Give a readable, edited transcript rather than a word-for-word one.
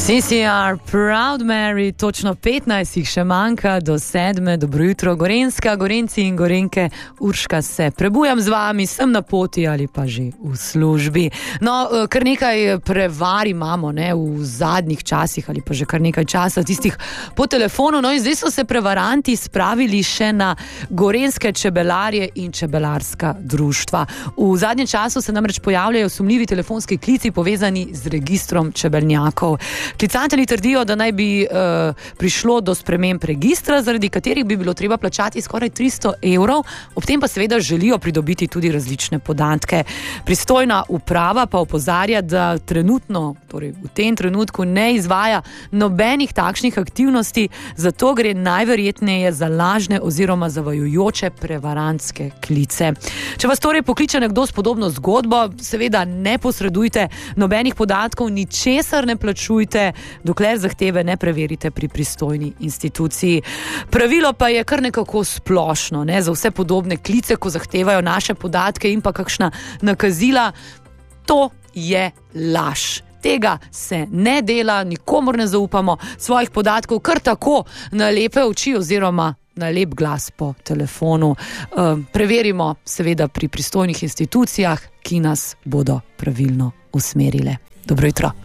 CCR Proud Mary, točno 15 jih še manjka do 7. Dobro jutro, Gorenjska, Gorenjci in Gorenjke. Urška se prebujam z vami, sem na poti ali pa že v službi. No, kar nekaj prevar imamo, ne, v zadnjih časih ali pa že kar nekaj časa tistih po telefonu. No in zdaj so se prevaranti spravili še na gorenjske čebelarje in čebelarska društva. V zadnjem času se namreč pojavljajo sumljivi telefonski klici povezani z registrom čebelnjakov. Klicatelji trdijo, da naj bi prišlo do sprememb registra, zaradi katerih bi bilo treba plačati skoraj 300 evrov, ob tem pa seveda želijo pridobiti tudi različne podatke. Pristojna uprava pa opozarja, da trenutno, torej v tem trenutku ne izvaja nobenih takšnih aktivnosti, zato gre najverjetneje za lažne oziroma zavajujoče prevarantske klice. Če vas torej pokliče nekdo s podobno zgodbo, seveda ne posredujte nobenih podatkov, ničesar ne plačujte, dokler zahteve ne preverite pri pristojni instituciji. Pravilo pa je kar nekako splošno, ne, za vse podobne klice, ko zahtevajo naše podatke in pa kakšna nakazila, to je laž. Tega se ne dela, nikomur ne zaupamo svojih podatkov kar tako na lepe oči oziroma na lep glas po telefonu. Preverimo seveda pri pristojnih institucijah, ki nas bodo pravilno usmerile. Dobro jutro.